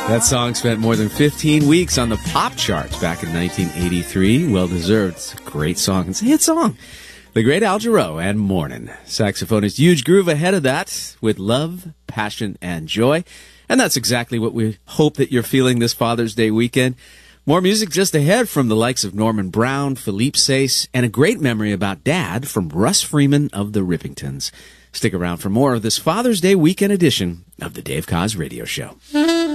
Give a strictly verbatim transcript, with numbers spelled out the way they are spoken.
That song spent more than fifteen weeks on the pop charts back in nineteen eighty-three. Well deserved. It's a great song. It's a hit song. The great Al Jarreau and Mornin'. Saxophonist Huge Groove ahead of that with Love, Passion, and Joy. And that's exactly what we hope that you're feeling this Father's Day weekend. More music just ahead from the likes of Norman Brown, Philippe Sace, and a great memory about Dad from Russ Freeman of the Rippingtons. Stick around for more of this Father's Day weekend edition of the Dave Koz Radio Show.